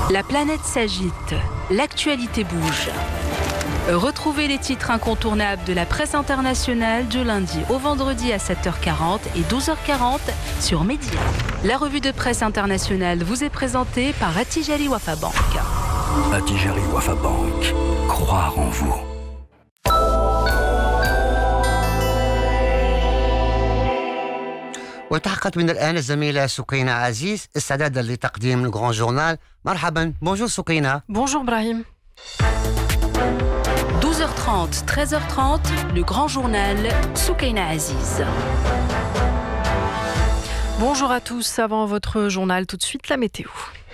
La planète s'agite, l'actualité bouge. Retrouvez les titres incontournables de la presse internationale du lundi au vendredi à 7h40 et 12h40 sur Média. La revue de presse internationale vous est présentée par Attijari Wafa Bank. Attijari Wafa Bank. Croire en vous. والتحقت من الآن الزميلة سكينة عزيز استعدادا لتقديم الغران جورنال. مرحبا. بونجور سكينة. Bonjour Brahim. 12h30, 13h30, le grand journal Soukaina Aziz. Bonjour à tous. Avant votre journal, tout de suite la météo.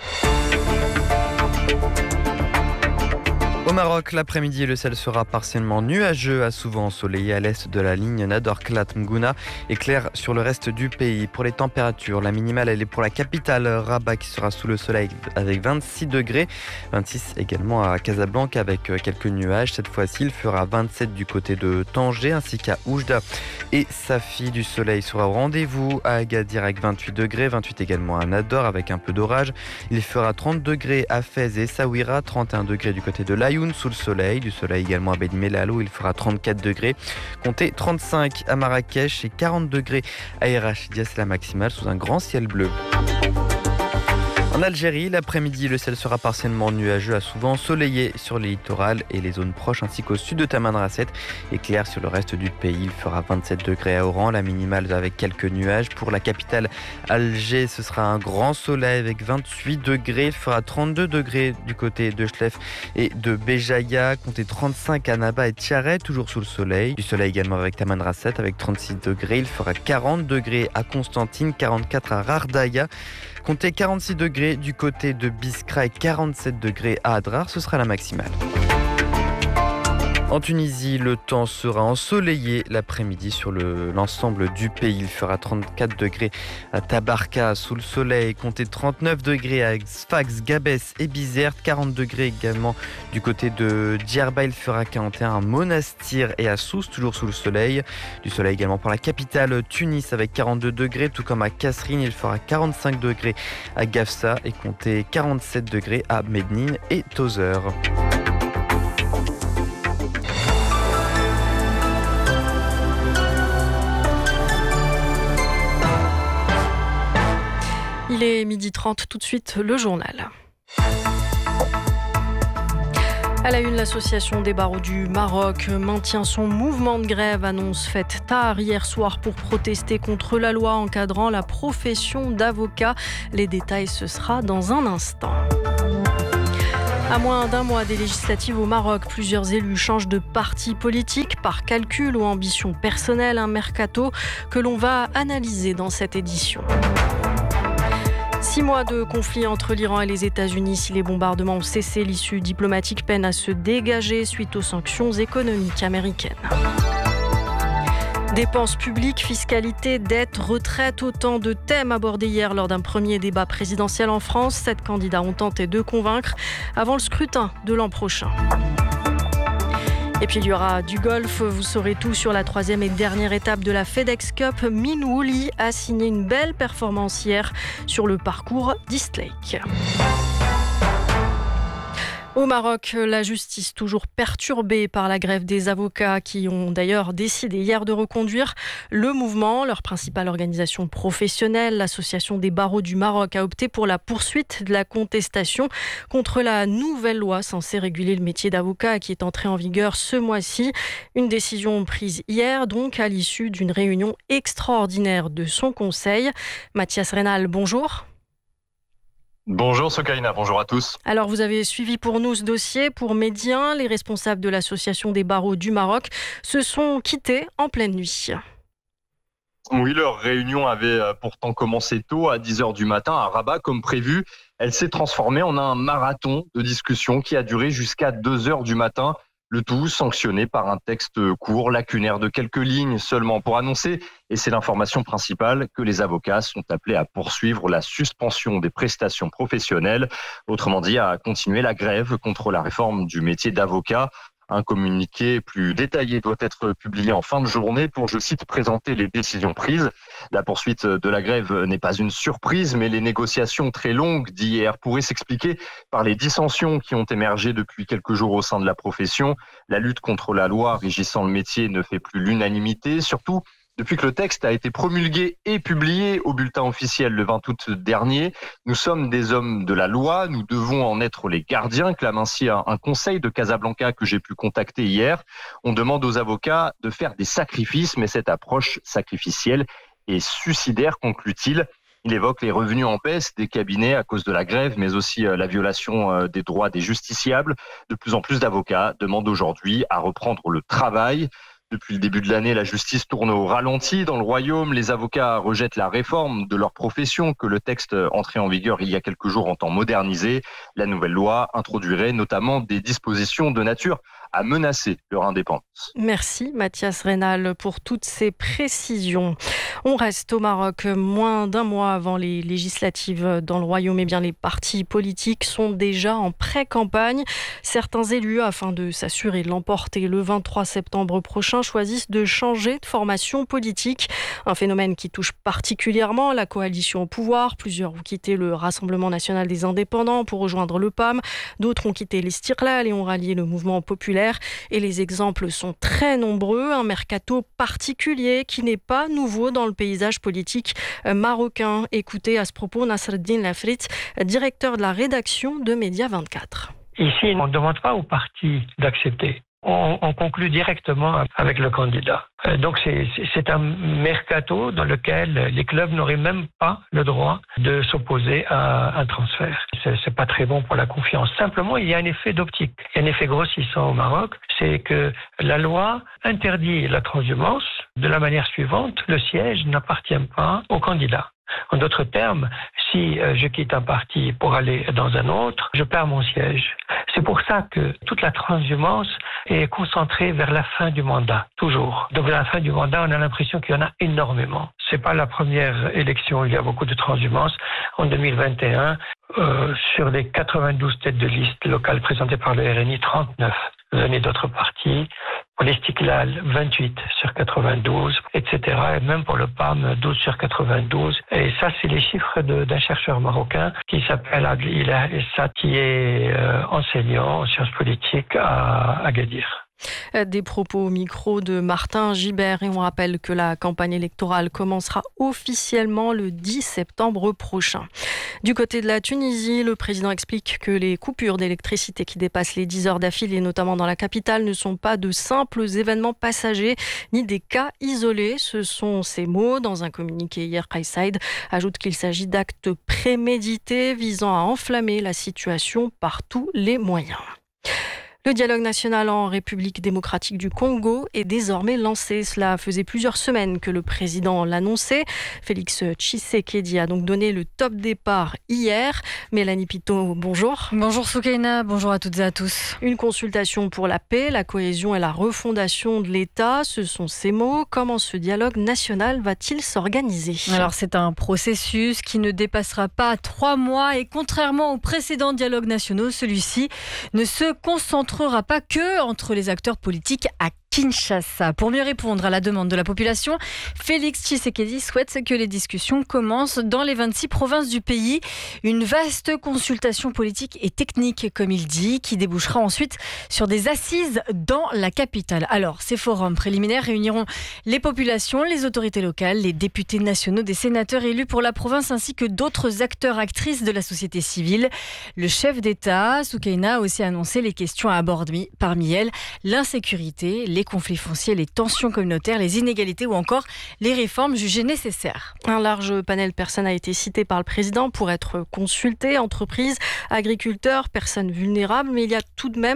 Au Maroc, l'après-midi, le ciel sera partiellement nuageux, à souvent ensoleillé à l'est de la ligne Nador-Klat-Mgouna et clair sur le reste du pays. Pour les températures, la minimale, elle est pour la capitale Rabat qui sera sous le soleil avec 26 degrés. 26 également à Casablanca avec quelques nuages. Cette fois-ci, il fera 27 du côté de Tanger ainsi qu'à Oujda. Et Safi, du soleil sera au rendez-vous à Agadir avec 28 degrés. 28 également à Nador avec un peu d'orage. Il fera 30 degrés à Fès et Saouira, 31 degrés du côté de l'Aï sous le soleil, du soleil également à Ben Mellal où il fera 34 degrés, comptez 35 à Marrakech et 40 degrés à Erachidia, c'est la maximale sous un grand ciel bleu. En Algérie, l'après-midi, le ciel sera partiellement nuageux à souvent ensoleillé sur les littorales et les zones proches ainsi qu'au sud de Tamanrasset et clair sur le reste du pays. Il fera 27 degrés à Oran, la minimale avec quelques nuages. Pour la capitale Alger, ce sera un grand soleil avec 28 degrés. Il fera 32 degrés du côté de Chlef et de Béjaïa, comptez 35 à Naba et Tiaret, toujours sous le soleil. Du soleil également avec Tamanrasset avec 36 degrés. Il fera 40 degrés à Constantine, 44 à Rardaya. Comptez 46 degrés du côté de Biskra et 47 degrés à Adrar, ce sera la maximale. En Tunisie, le temps sera ensoleillé l'après-midi sur l'ensemble du pays. Il fera 34 degrés à Tabarka sous le soleil, comptez 39 degrés à Sfax, Gabès et Bizerte, 40 degrés également du côté de Djerba. Il fera 41 à Monastir et à Sousse, toujours sous le soleil. Du soleil également pour la capitale Tunis avec 42 degrés, tout comme à Kasserine. Il fera 45 degrés à Gafsa et comptez 47 degrés à Mednine et Tozeur. Il est 12h30, tout de suite le journal. À la une, l'association des barreaux du Maroc maintient son mouvement de grève, annonce faite tard hier soir pour protester contre la loi encadrant la profession d'avocat. Les détails, ce sera dans un instant. À moins d'un mois des législatives au Maroc, plusieurs élus changent de parti politique par calcul ou ambition personnelle, un mercato que l'on va analyser dans cette édition. 6 mois de conflit entre l'Iran et les États-Unis. Si les bombardements ont cessé, l'issue diplomatique peine à se dégager suite aux sanctions économiques américaines. Dépenses publiques, fiscalité, dette, retraite, autant de thèmes abordés hier lors d'un premier débat présidentiel en France. 7 candidats ont tenté de convaincre avant le scrutin de l'an prochain. Et puis il y aura du golf, vous saurez tout sur la 3e et dernière étape de la FedEx Cup. Min Woo Lee a signé une belle performance hier sur le parcours d'East Lake. Au Maroc, la justice toujours perturbée par la grève des avocats qui ont d'ailleurs décidé hier de reconduire le mouvement. Leur principale organisation professionnelle, l'Association des barreaux du Maroc, a opté pour la poursuite de la contestation contre la nouvelle loi censée réguler le métier d'avocat qui est entrée en vigueur ce mois-ci. Une décision prise hier, donc, à l'issue d'une réunion extraordinaire de son conseil. Mathias Reynal, bonjour. Bonjour Soukaina, bonjour à tous. Alors vous avez suivi pour nous ce dossier. Pour Médien, les responsables de l'Association des barreaux du Maroc se sont quittés en pleine nuit. Oui, leur réunion avait pourtant commencé tôt, à 10h du matin, à Rabat, comme prévu. Elle s'est transformée en un marathon de discussion qui a duré jusqu'à 2h du matin. Le tout sanctionné par un texte court, lacunaire de quelques lignes seulement pour annoncer, et c'est l'information principale, que les avocats sont appelés à poursuivre la suspension des prestations professionnelles, autrement dit à continuer la grève contre la réforme du métier d'avocat. Un communiqué plus détaillé doit être publié en fin de journée pour, je cite, présenter les décisions prises. La poursuite de la grève n'est pas une surprise, mais les négociations très longues d'hier pourraient s'expliquer par les dissensions qui ont émergé depuis quelques jours au sein de la profession. La lutte contre la loi régissant le métier ne fait plus l'unanimité, surtout depuis que le texte a été promulgué et publié au bulletin officiel le 20 août dernier. Nous sommes des hommes de la loi, nous devons en être les gardiens, clame ainsi un conseil de Casablanca que j'ai pu contacter hier. On demande aux avocats de faire des sacrifices, mais cette approche sacrificielle est suicidaire, conclut-il. Il évoque les revenus en baisse des cabinets à cause de la grève, mais aussi la violation des droits des justiciables. De plus en plus d'avocats demandent aujourd'hui à reprendre le travail. Depuis le début de l'année, la justice tourne au ralenti dans le royaume. Les avocats rejettent la réforme de leur profession que le texte entré en vigueur il y a quelques jours entend moderniser. La nouvelle loi introduirait notamment des dispositions de nature à menacer leur indépendance. Merci Mathias Reynal pour toutes ces précisions. On reste au Maroc. Moins d'un mois avant les législatives dans le royaume, les partis politiques sont déjà en pré-campagne. Certains élus, afin de s'assurer de l'emporter le 23 septembre prochain, choisissent de changer de formation politique. Un phénomène qui touche particulièrement la coalition au pouvoir. Plusieurs ont quitté le Rassemblement national des indépendants pour rejoindre le PAM. D'autres ont quitté l'Istiqlal et ont rallié le mouvement populaire. Et les exemples sont très nombreux. Un mercato particulier qui n'est pas nouveau dans le paysage politique marocain. Écoutez à ce propos Nasreddin Lafrit, directeur de la rédaction de Média 24. Ici, on ne demande pas aux partis d'accepter. On conclut directement avec le candidat. Donc c'est un mercato dans lequel les clubs n'auraient même pas le droit de s'opposer à un transfert. C'est pas très bon pour la confiance. Simplement, il y a un effet d'optique. Il y a un effet grossissant au Maroc, c'est que la loi interdit la transhumance de la manière suivante. Le siège n'appartient pas au candidat. En d'autres termes, si je quitte un parti pour aller dans un autre, je perds mon siège. C'est pour ça que toute la transhumance est concentrée vers la fin du mandat, toujours. Donc, vers la fin du mandat, on a l'impression qu'il y en a énormément. C'est pas la première élection où il y a beaucoup de transhumance. En 2021, sur les 92 têtes de liste locales présentées par le RNI, 39 venaient d'autres partis. Pour l'Istiqlal, 28 sur 92, etc. Et même pour le PAM, 12 sur 92. Et ça, c'est les chiffres d'un chercheur marocain qui s'appelle Adlila Essa, qui est enseignant en sciences politiques à Agadir. Des propos au micro de Martin Gibert et on rappelle que la campagne électorale commencera officiellement le 10 septembre prochain. Du côté de la Tunisie, le président explique que les coupures d'électricité qui dépassent les 10 heures d'affilée, notamment dans la capitale, ne sont pas de simples événements passagers ni des cas isolés. Ce sont ses mots. Dans un communiqué hier, Kais Saied ajoute qu'il s'agit d'actes prémédités visant à enflammer la situation par tous les moyens. Le dialogue national en République démocratique du Congo est désormais lancé. Cela faisait plusieurs semaines que le président l'annonçait. Félix Tshisekedi a donc donné le top départ hier. Mélanie Pitot, bonjour. Bonjour Soukaina, bonjour à toutes et à tous. Une consultation pour la paix, la cohésion et la refondation de l'État, ce sont ces mots. Comment ce dialogue national va-t-il s'organiser ? Alors c'est un processus qui ne dépassera pas 3 mois et contrairement aux précédents dialogues nationaux, celui-ci ne se concentrera pas que entre les acteurs politiques à Kinshasa. Pour mieux répondre à la demande de la population, Félix Tshisekedi souhaite que les discussions commencent dans les 26 provinces du pays. Une vaste consultation politique et technique, comme il dit, qui débouchera ensuite sur des assises dans la capitale. Alors, ces forums préliminaires réuniront les populations, les autorités locales, les députés nationaux, des sénateurs élus pour la province ainsi que d'autres acteurs, actrices de la société civile. Le chef d'État, Soukaina, a aussi annoncé les questions à aborder, parmi elles l'insécurité, les conflits fonciers, les tensions communautaires, les inégalités ou encore les réformes jugées nécessaires. Un large panel de personnes a été cité par le président pour être consulté, entreprises, agriculteurs, personnes vulnérables, mais il a tout de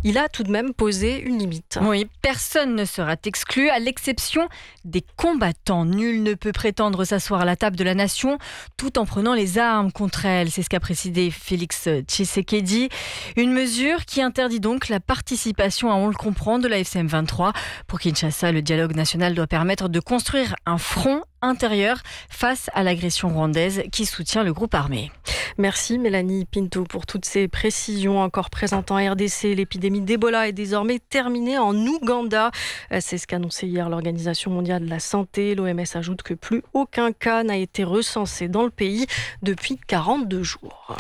même posé une limite. Oui, personne ne sera exclu à l'exception des combattants. Nul ne peut prétendre s'asseoir à la table de la nation tout en prenant les armes contre elle. C'est ce qu'a précisé Félix Tshisekedi. Une mesure qui interdit donc la participation, on le comprend, de la FCM 23 2023. Pour Kinshasa, le dialogue national doit permettre de construire un front intérieur face à l'agression rwandaise qui soutient le groupe armé. Merci Mélanie Pinto pour toutes ces précisions. Encore présentes en RDC, l'épidémie d'Ebola est désormais terminée en Ouganda. C'est ce qu'annonçait hier l'Organisation mondiale de la santé. L'OMS ajoute que plus aucun cas n'a été recensé dans le pays depuis 42 jours.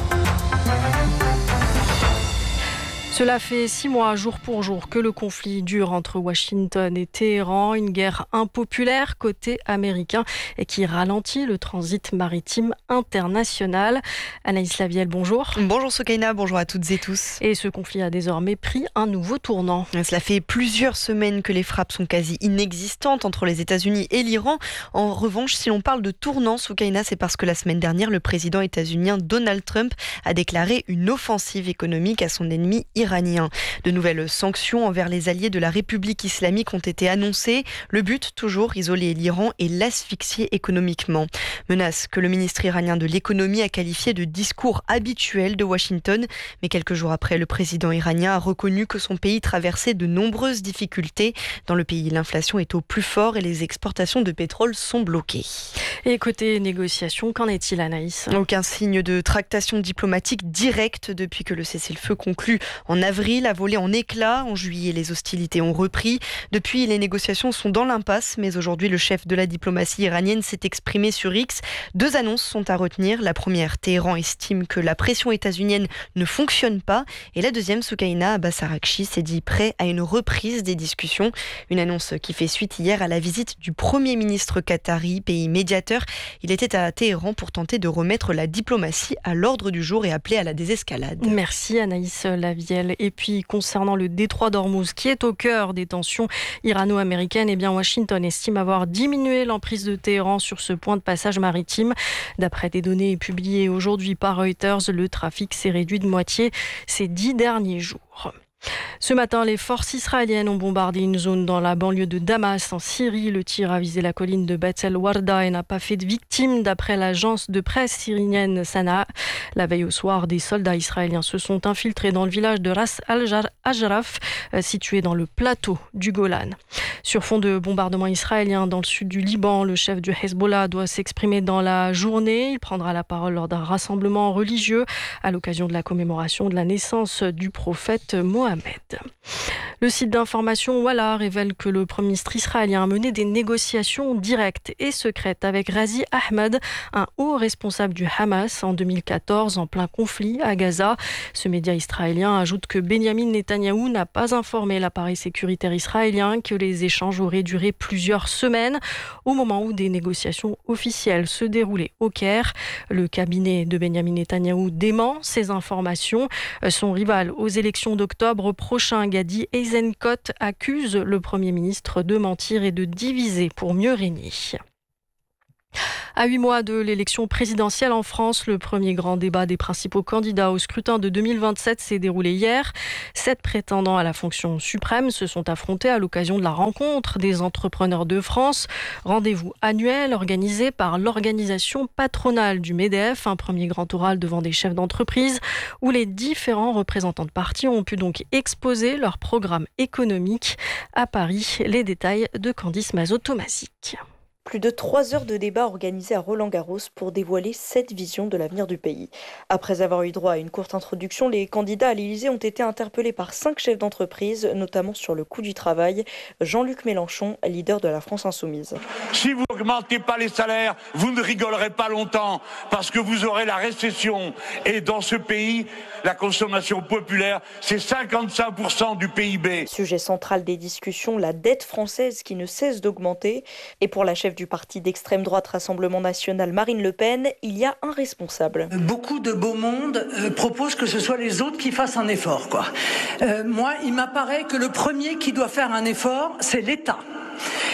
Cela fait 6 mois, jour pour jour, que le conflit dure entre Washington et Téhéran. Une guerre impopulaire côté américain et qui ralentit le transit maritime international. Anaïs Lavielle, bonjour. Bonjour Soukaina, bonjour à toutes et tous. Et ce conflit a désormais pris un nouveau tournant. Cela fait plusieurs semaines que les frappes sont quasi inexistantes entre les États-Unis et l'Iran. En revanche, si l'on parle de tournant, Soukaina, c'est parce que la semaine dernière, le président états-unien Donald Trump a déclaré une offensive économique à son ennemi iranien. De nouvelles sanctions envers les alliés de la République islamique ont été annoncées. Le but, toujours, isoler l'Iran et l'asphyxier économiquement. Menace que le ministre iranien de l'économie a qualifiée de discours habituel de Washington. Mais quelques jours après, le président iranien a reconnu que son pays traversait de nombreuses difficultés. Dans le pays, l'inflation est au plus fort et les exportations de pétrole sont bloquées. Et côté négociations, qu'en est-il, Anaïs ? Aucun signe de tractation diplomatique directe depuis que le cessez-le-feu conclu en avril a volé en éclats. En juillet, les hostilités ont repris. Depuis, les négociations sont dans l'impasse. Mais aujourd'hui, le chef de la diplomatie iranienne s'est exprimé sur X. 2 annonces sont à retenir. La première, Téhéran estime que la pression états-unienne ne fonctionne pas. Et la deuxième, Soukaina, Abbas Araghchi s'est dit prêt à une reprise des discussions. Une annonce qui fait suite hier à la visite du Premier ministre qatari, pays médiateur. Il était à Téhéran pour tenter de remettre la diplomatie à l'ordre du jour et appeler à la désescalade. Merci Anaïs Lavielle. Et puis concernant le détroit d'Ormuz qui est au cœur des tensions irano-américaines, Washington estime avoir diminué l'emprise de Téhéran sur ce point de passage maritime. D'après des données publiées aujourd'hui par Reuters, le trafic s'est réduit de moitié ces 10 derniers jours. Ce matin, les forces israéliennes ont bombardé une zone dans la banlieue de Damas, en Syrie. Le tir a visé la colline de Beth el-Warda et n'a pas fait de victimes, d'après l'agence de presse syrienne Sana. La veille au soir, des soldats israéliens se sont infiltrés dans le village de Ras al-Ajraf, situé dans le plateau du Golan. Sur fond de bombardements israéliens dans le sud du Liban, le chef du Hezbollah doit s'exprimer dans la journée. Il prendra la parole lors d'un rassemblement religieux à l'occasion de la commémoration de la naissance du prophète Mohammed. Le site d'information Walla révèle que le Premier ministre israélien a mené des négociations directes et secrètes avec Razi Ahmed, un haut responsable du Hamas, en 2014, en plein conflit à Gaza. Ce média israélien ajoute que Benjamin Netanyahou n'a pas informé l'appareil sécuritaire israélien que les échanges auraient duré plusieurs semaines au moment où des négociations officielles se déroulaient au Caire. Le cabinet de Benjamin Netanyahou dément ces informations. Son rival aux élections d'octobre prochain, Gadi Eisenkot, accuse le Premier ministre de mentir et de diviser pour mieux régner. À 8 mois de l'élection présidentielle en France, le premier grand débat des principaux candidats au scrutin de 2027 s'est déroulé hier. 7 prétendants à la fonction suprême se sont affrontés à l'occasion de la rencontre des entrepreneurs de France. Rendez-vous annuel organisé par l'organisation patronale du MEDEF, un premier grand oral devant des chefs d'entreprise où les différents représentants de partis ont pu donc exposer leur programme économique. À Paris, les détails de Candice Mazot-Tomasic. Plus de 3 heures de débat organisés à Roland-Garros pour dévoiler cette vision de l'avenir du pays. Après avoir eu droit à une courte introduction, les candidats à l'Élysée ont été interpellés par 5 chefs d'entreprise, notamment sur le coût du travail. Jean-Luc Mélenchon, leader de la France Insoumise. Si vous n'augmentez pas les salaires, vous ne rigolerez pas longtemps, parce que vous aurez la récession. Et dans ce pays, la consommation populaire, c'est 55% du PIB. Sujet central des discussions, la dette française qui ne cesse d'augmenter. Et pour la chef du parti d'extrême droite Rassemblement National, Marine Le Pen, il y a un responsable. Beaucoup de beau monde proposent que ce soit les autres qui fassent un effort, quoi. Moi, il m'apparaît que le premier qui doit faire un effort, c'est l'État.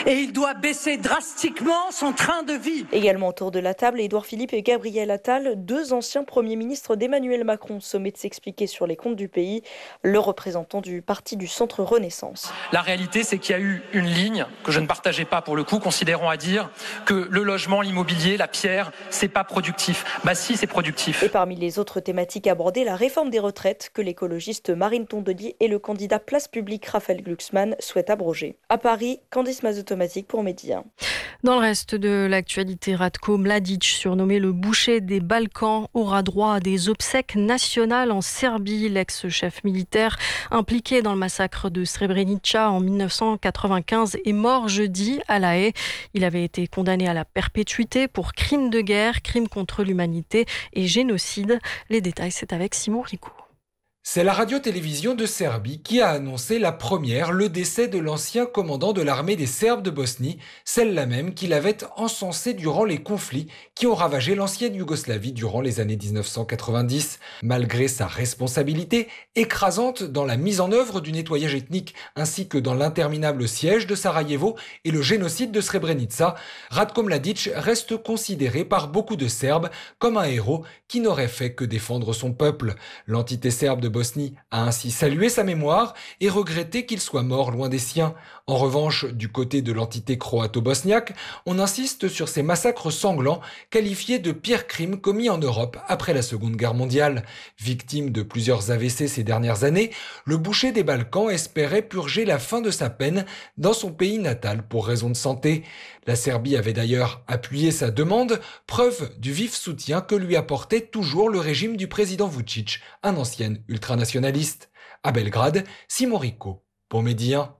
et il doit baisser drastiquement son train de vie. Également autour de la table, Édouard Philippe et Gabriel Attal, deux anciens premiers ministres d'Emmanuel Macron, sommet de s'expliquer sur les comptes du pays, le représentant du parti du Centre Renaissance. La réalité, c'est qu'il y a eu une ligne que je ne partageais pas pour le coup, considérant à dire que le logement, l'immobilier, la pierre, c'est pas productif. Bah si, c'est productif. Et parmi les autres thématiques abordées, la réforme des retraites que l'écologiste Marine Tondelier et le candidat Place Publique Raphaël Glucksmann souhaitent abroger. À Paris, Candice Mazotomatic pour Midi 1. Dans le reste de l'actualité, Ratko Mladic, surnommé le boucher des Balkans, aura droit à des obsèques nationales en Serbie. L'ex-chef militaire impliqué dans le massacre de Srebrenica en 1995 est mort jeudi à La Haye. Il avait été condamné à la perpétuité pour crimes de guerre, crimes contre l'humanité et génocide. Les détails, c'est avec Simon Rico. C'est la radio-télévision de Serbie qui a annoncé le décès de l'ancien commandant de l'armée des Serbes de Bosnie, celle-là même qu'il avait encensé durant les conflits qui ont ravagé l'ancienne Yougoslavie durant les années 1990. Malgré sa responsabilité écrasante dans la mise en œuvre du nettoyage ethnique ainsi que dans l'interminable siège de Sarajevo et le génocide de Srebrenica, Ratko Mladic reste considéré par beaucoup de Serbes comme un héros qui n'aurait fait que défendre son peuple. L'entité serbe de Bosnie a ainsi salué sa mémoire et regretté qu'il soit mort loin des siens. En revanche, du côté de l'entité croato-bosniaque, on insiste sur ces massacres sanglants qualifiés de pires crimes commis en Europe après la Seconde Guerre mondiale. Victime de plusieurs AVC ces dernières années, le boucher des Balkans espérait purger la fin de sa peine dans son pays natal pour raison de santé. La Serbie avait d'ailleurs appuyé sa demande, preuve du vif soutien que lui apportait toujours le régime du président Vučić, un ancien ultranationaliste. À Belgrade, Simon Rico, pour Midi 1.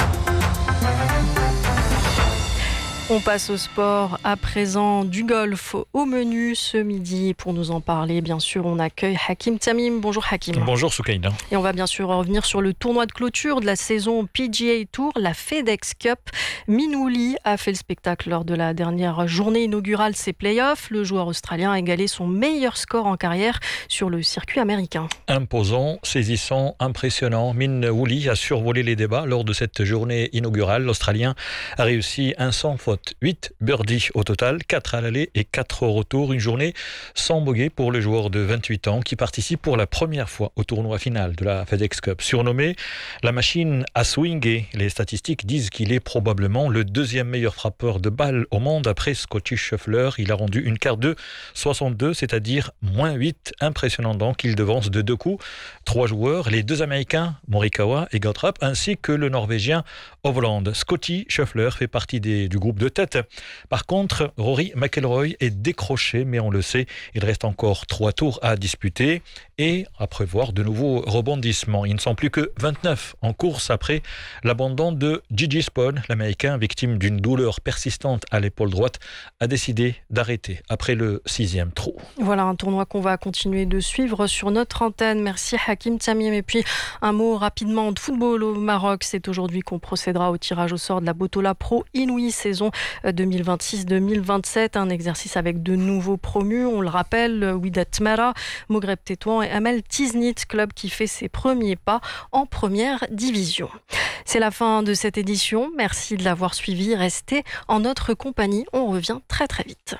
On passe au sport à présent, du golf au menu ce midi. Pour nous en parler, bien sûr, on accueille Hakim Tamim. Bonjour Hakim. Bonjour Soukaina. Et on va bien sûr revenir sur le tournoi de clôture de la saison PGA Tour, la FedEx Cup. Minuli a fait le spectacle lors de la dernière journée inaugurale de ses playoffs. Le joueur australien a égalé son meilleur score en carrière sur le circuit américain. Imposant, saisissant, impressionnant, Min Woo Lee a survolé les débats lors de cette journée inaugurale. L'Australien a réussi un sans faute. 8 birdies au total, 4 à l'aller et 4 au retour. Une journée sans bogey pour le joueur de 28 ans qui participe pour la première fois au tournoi final de la FedEx Cup. Surnommé la machine à swinger, les statistiques disent qu'il est probablement le deuxième meilleur frappeur de balles au monde après Scotty Scheffler. Il a rendu une carte de 62, c'est-à-dire moins 8. Impressionnant donc, il devance de 2 coups 3 joueurs, les 2 Américains, Morikawa et Gottrup, ainsi que le Norvégien Hovland. Scotty Scheffler fait partie du groupe de tête. Par contre, Rory McIlroy est décroché, mais on le sait, il reste encore 3 tours à disputer et à prévoir de nouveaux rebondissements. Ils ne sont plus que 29 en course après l'abandon de Gigi Spohn. L'Américain, victime d'une douleur persistante à l'épaule droite, a décidé d'arrêter après le 6e trou. Voilà un tournoi qu'on va continuer de suivre sur notre antenne. Merci Hakim Tamim. Et puis un mot rapidement de football au Maroc. C'est aujourd'hui qu'on procédera au tirage au sort de la Botola Pro Inouï saison 2026-2027. Un exercice avec de nouveaux promus. On le rappelle, Wydad Tmara, Moghreb Tétouan et Amel Tiznit, club qui fait ses premiers pas en première division. C'est la fin de cette édition. Merci de l'avoir suivi. Restez en notre compagnie. On revient très très vite.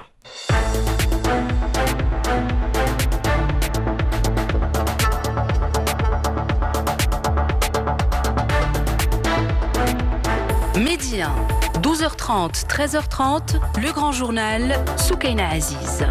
Midi 1, 12h30, 13h30, le grand journal, Soukaina Aziz.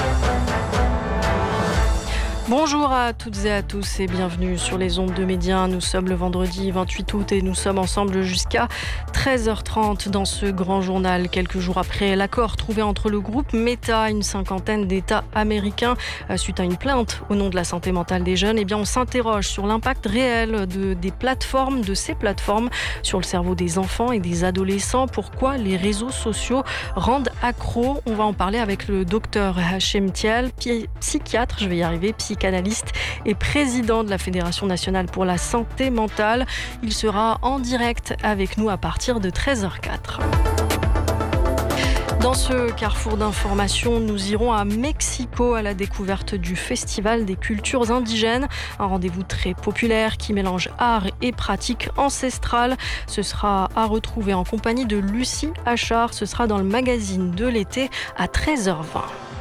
Bonjour à toutes et à tous et bienvenue sur les ondes de Midi 1. Nous sommes le vendredi 28 août et nous sommes ensemble jusqu'à 13h30 dans ce grand journal. Quelques jours après l'accord trouvé entre le groupe Meta et une cinquantaine d'États américains suite à une plainte au nom de la santé mentale des jeunes, on s'interroge sur l'impact réel de ces plateformes sur le cerveau des enfants et des adolescents. Pourquoi les réseaux sociaux rendent accro? On va en parler avec le docteur Hachem Thiel, psychiatre, psychanalyste et président de la Fédération nationale pour la santé mentale. Il sera en direct avec nous à partir de 13h04. Dans ce carrefour d'information, nous irons à Mexico à la découverte du Festival des cultures indigènes. Un rendez-vous très populaire qui mélange art et pratique ancestrale. Ce sera à retrouver en compagnie de Lucie Achard. Ce sera dans le magazine de l'été à 13h20.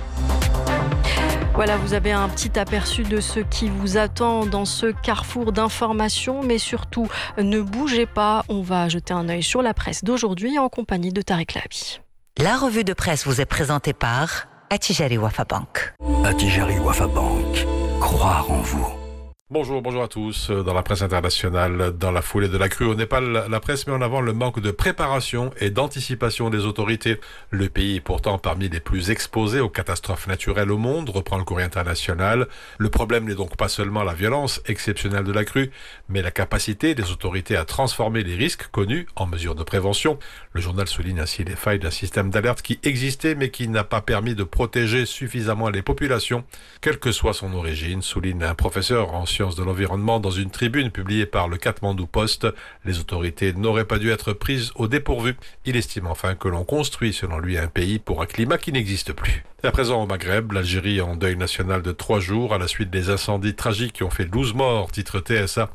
Voilà, vous avez un petit aperçu de ce qui vous attend dans ce carrefour d'information, mais surtout, ne bougez pas, on va jeter un œil sur la presse d'aujourd'hui en compagnie de Tariq Labi. La revue de presse vous est présentée par Attijari Wafa Bank. Attijari Wafa Bank. Croire en vous. Bonjour à tous. Dans la presse internationale, dans la foulée de la crue au Népal, la presse met en avant le manque de préparation et d'anticipation des autorités. Le pays est pourtant parmi les plus exposés aux catastrophes naturelles au monde, reprend le courrier international. Le problème n'est donc pas seulement la violence exceptionnelle de la crue, mais la capacité des autorités à transformer les risques connus en mesures de prévention. Le journal souligne ainsi les failles d'un système d'alerte qui existait mais qui n'a pas permis de protéger suffisamment les populations, quelle que soit son origine, souligne un professeur en sciences de l'environnement dans une tribune publiée par le Kathmandu Post. Les autorités n'auraient pas dû être prises au dépourvu. Il estime enfin que l'on construit selon lui un pays pour un climat qui n'existe plus. Et à présent au Maghreb, l'Algérie en deuil national de 3 jours à la suite des incendies tragiques qui ont fait 12 morts, titre TSA,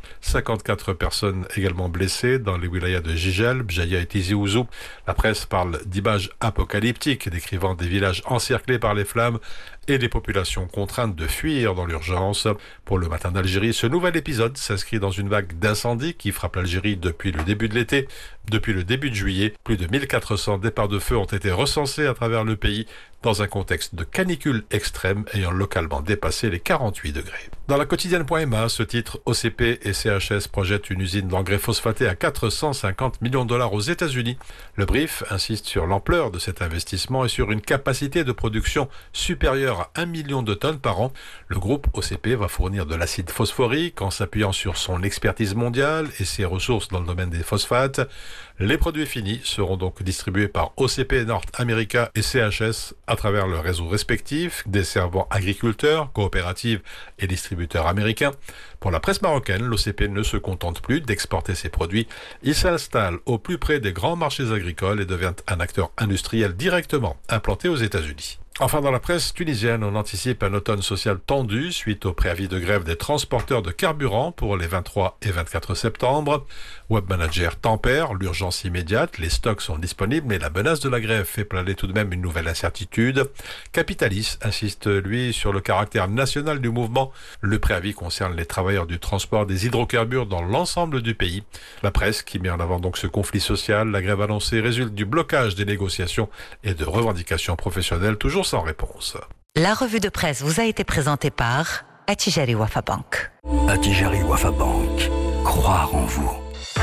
54 personnes également blessées dans les wilayas de Jijel, Bjaïa et Tizi Ouzou. La presse parle d'images apocalyptiques décrivant des villages encerclés par les flammes et des populations contraintes de fuir dans l'urgence. Pour le Matin d'Algérie, ce nouvel épisode s'inscrit dans une vague d'incendies qui frappe l'Algérie depuis le début de l'été. Depuis le début de juillet, plus de 1400 départs de feu ont été recensés à travers le pays dans un contexte de canicule extrême ayant localement dépassé les 48 degrés. Dans la quotidienne.ma, ce titre, OCP et CHS projettent une usine d'engrais phosphaté à 450 millions de dollars aux États-Unis. Le brief insiste sur l'ampleur de cet investissement et sur une capacité de production supérieure à 1 million de tonnes par an. Le groupe OCP va fournir de l'acide phosphorique en s'appuyant sur son expertise mondiale et ses ressources dans le domaine des phosphates. Les produits finis seront donc distribués par OCP North America et CHS à travers leurs réseaux respectifs, desservant agriculteurs, coopératives et distributeurs américains. Pour la presse marocaine, l'OCP ne se contente plus d'exporter ses produits. Il s'installe au plus près des grands marchés agricoles et devient un acteur industriel directement implanté aux États-Unis. Enfin, dans la presse tunisienne, on anticipe un automne social tendu suite au préavis de grève des transporteurs de carburant pour les 23 et 24 septembre. Webmanager tempère l'urgence immédiate, les stocks sont disponibles, mais la menace de la grève fait planer tout de même une nouvelle incertitude. Capitalis insiste, lui, sur le caractère national du mouvement. Le préavis concerne les travailleurs du transport des hydrocarbures dans l'ensemble du pays. La presse, qui met en avant donc ce conflit social, la grève annoncée résulte du blocage des négociations et de revendications professionnelles toujours sans réponse. La revue de presse vous a été présentée par Attijari Wafa Bank. Attijari Wafa Bank. Croire en vous.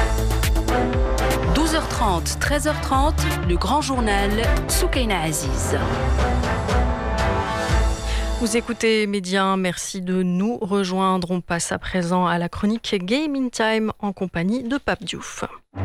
12h30, 13h30, le grand journal Soukaina Aziz. Vous écoutez Média, merci de nous rejoindre. On passe à présent à la chronique Game in Time en compagnie de Pape Diouf.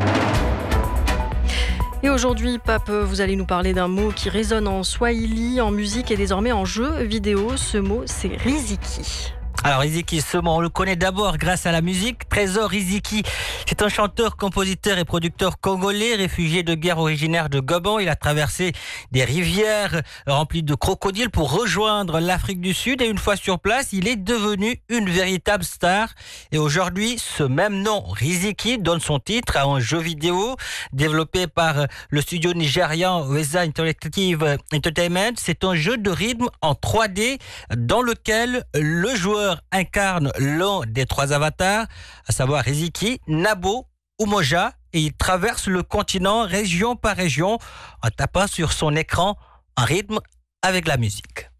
Et aujourd'hui, Pape, vous allez nous parler d'un mot qui résonne en swahili, en musique et désormais en jeu vidéo. Ce mot, c'est Riziki. Alors Riziki, ce mot, on le connaît d'abord grâce à la musique. Trésor Riziki, c'est un chanteur, compositeur et producteur congolais, réfugié de guerre originaire de Gabon. Il a traversé des rivières remplies de crocodiles pour rejoindre l'Afrique du Sud. Et une fois sur place, il est devenu une véritable star. Et aujourd'hui, ce même nom, Riziki, donne son titre à un jeu vidéo développé par le studio nigérian Weza Interactive Entertainment. C'est un jeu de rythme en 3D dans lequel le joueur incarne l'un des 3 avatars, à savoir Riziki, Nabo ou Moja, et il traverse le continent région par région en tapant sur son écran en rythme avec la musique.